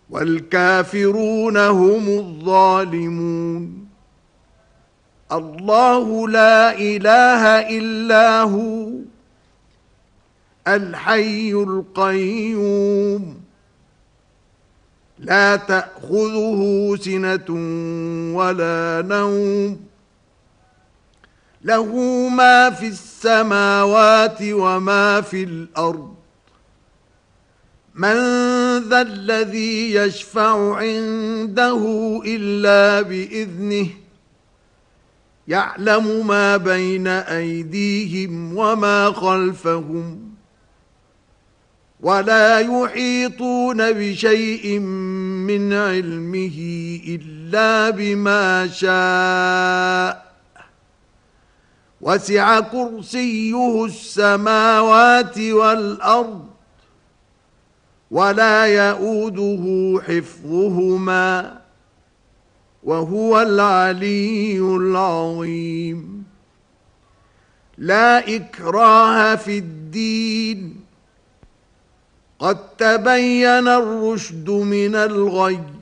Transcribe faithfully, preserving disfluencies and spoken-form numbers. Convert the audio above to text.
والكافرون هم الظالمون. الله لا إله إلا هو الحي القيوم لا تأخذه سنة ولا نوم، له ما في السماوات وما في الأرض. من ذا الذي يشفع عنده إلا بإذنه، يعلم ما بين أيديهم وما خلفهم، ولا يحيطون بشيء من علمه إلا بما شاء. وسع كرسيه السماوات والأرض ولا يؤوده حفظهما وهو العلي العظيم. لا إكراه في الدين، قد تبين الرشد من الغي،